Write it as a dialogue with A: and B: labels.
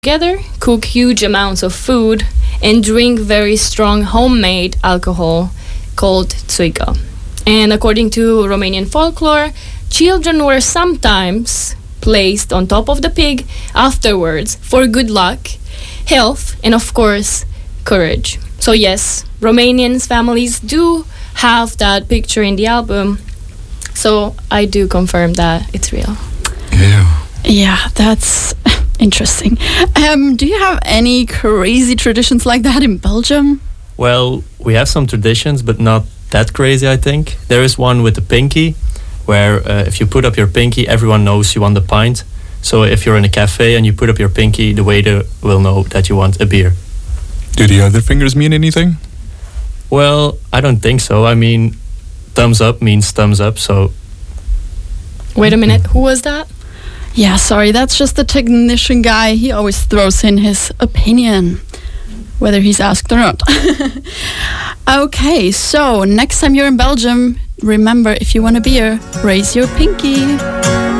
A: together, cook huge amounts of food, and drink very strong homemade alcohol called tsuika. And according to Romanian folklore, children were sometimes placed on top of the pig afterwards for good luck, health, and of course, courage. So yes, Romanians families do have that picture in the album. So I do confirm that it's real.
B: Yeah, that's interesting. Do you have any crazy traditions like that in Belgium?
C: Well, we have some traditions, but not that crazy, I think. There is one with the pinky, where if you put up your pinky, everyone knows you want the pint. So if you're in a cafe and you put up your pinky, the waiter will know that you want a beer.
D: Do the other fingers mean anything?
C: Well, I don't think so. I mean, thumbs up means thumbs up, so...
A: Wait a minute, who was that?
B: Yeah, sorry, that's just the technician guy. He always throws in his opinion, whether he's asked or not. Okay, so next time you're in Belgium, remember, if you want a beer, raise your pinky.